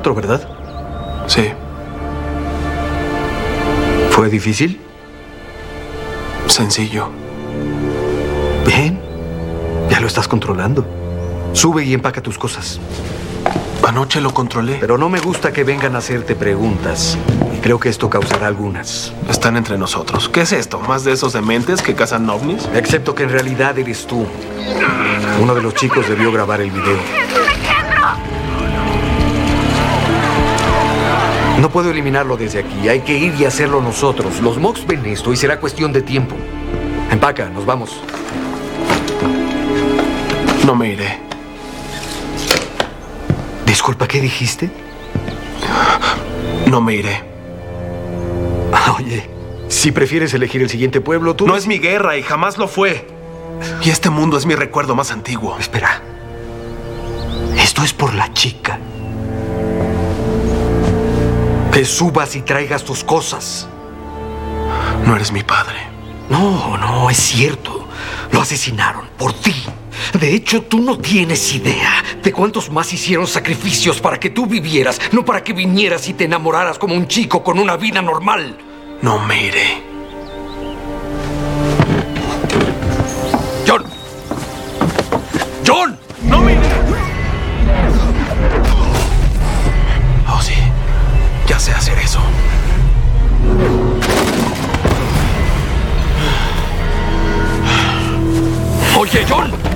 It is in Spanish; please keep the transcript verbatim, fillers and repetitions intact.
cuatro, ¿verdad? Sí. ¿Fue difícil? Sencillo. Bien. Ya lo estás controlando. Sube y empaca tus cosas. Anoche lo controlé. Pero no me gusta que vengan a hacerte preguntas. Y creo que esto causará algunas. Están entre nosotros. ¿Qué es esto? ¿Más de esos dementes que cazan ovnis? Excepto que en realidad eres tú. Uno de los chicos debió grabar el video. No puedo eliminarlo desde aquí. Hay que ir y hacerlo nosotros. Los Mox ven esto y será cuestión de tiempo. Empaca, nos vamos. No me iré. Disculpa, ¿qué dijiste? No me iré. Oye, si prefieres elegir el siguiente pueblo, tú... No es mi guerra y jamás lo fue. Y este mundo es mi recuerdo más antiguo. Espera. Esto es por la chica. Que subas y traigas tus cosas. No eres mi padre. No, no, es cierto. Lo asesinaron por ti. De hecho, tú no tienes idea de cuántos más hicieron sacrificios para que tú vivieras, no para que vinieras y te enamoraras como un chico con una vida normal. No me iré. ¡John! ¡John! ¡No me iré! Oh, sí. Ya sé hacer eso. ¡Oye, John!